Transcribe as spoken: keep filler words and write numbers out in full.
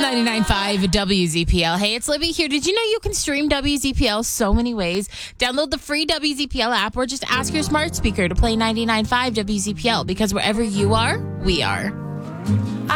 ninety-nine point five W Z P L. Hey, it's Libby here. Did you know you can stream W Z P L so many ways? Download the free W Z P L app or just ask your smart speaker to play ninety-nine point five W Z P L, because wherever you are, we are.